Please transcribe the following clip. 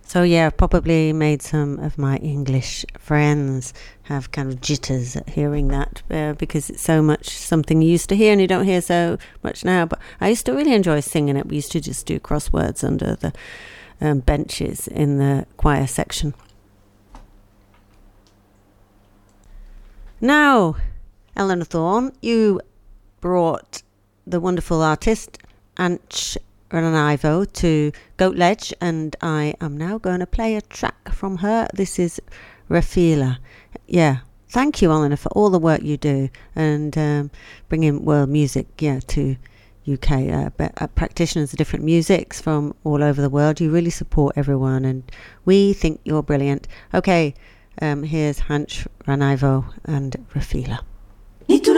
So yeah, I've probably made some of my English friends have kind of jitters at hearing that because it's so much something you used to hear and you don't hear so much now. But I used to really enjoy singing it. We used to just do crosswords under the benches in the choir section. Now, Eleanor Thorne, you brought the wonderful artist Anch Ranaivo to Goat Ledge, and I am now going to play a track from her. This is Rafila. Yeah, thank you, Eleanor, for all the work you do and bringing world music to UK practitioners of different musics from all over the world. You really support everyone, and we think you're brilliant. Okay, here's Anch Ranaivo and Rafila.